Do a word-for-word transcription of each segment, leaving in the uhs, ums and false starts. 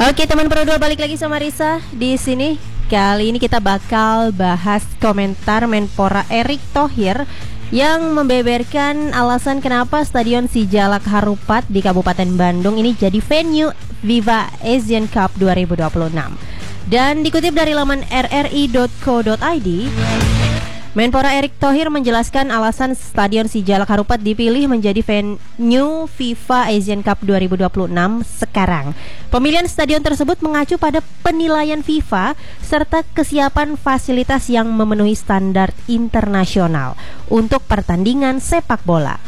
Oke teman Pro dua, balik lagi sama Risa di sini. Kali ini kita bakal bahas komentar Menpora Erick Thohir yang membeberkan alasan kenapa Stadion Sijalak Harupat di Kabupaten Bandung ini jadi venue Viva Asian Cup dua ribu dua puluh enam. Dan dikutip dari laman r r i dot co dot i d, Menpora Erick Thohir menjelaskan alasan Stadion Sijalak Harupat dipilih menjadi venue FIFA Asian Cup dua ribu dua puluh enam sekarang. Pemilihan stadion tersebut mengacu pada penilaian FIFA serta kesiapan fasilitas yang memenuhi standar internasional untuk pertandingan sepak bola.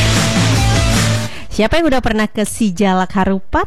Siapa yang udah pernah ke Sijalak Harupat?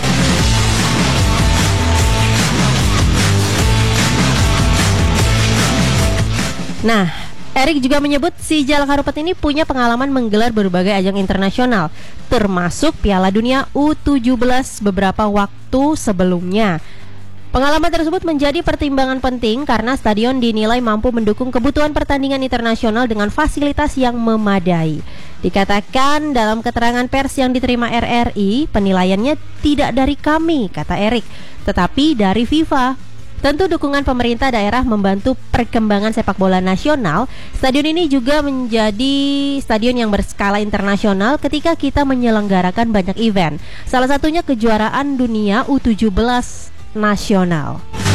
Nah, Erick juga menyebut Sijalak Harupat ini punya pengalaman menggelar berbagai ajang internasional, termasuk Piala Dunia U tujuh belas beberapa waktu sebelumnya. Pengalaman tersebut menjadi pertimbangan penting karena stadion dinilai mampu mendukung kebutuhan pertandingan internasional dengan fasilitas yang memadai. Dikatakan dalam keterangan pers yang diterima R R I, penilaiannya tidak dari kami, kata Erick, tetapi dari FIFA. Tentu dukungan pemerintah daerah membantu perkembangan sepak bola nasional. Stadion ini juga menjadi stadion yang berskala internasional ketika kita menyelenggarakan banyak event. Salah satunya kejuaraan dunia U tujuh belas nasional.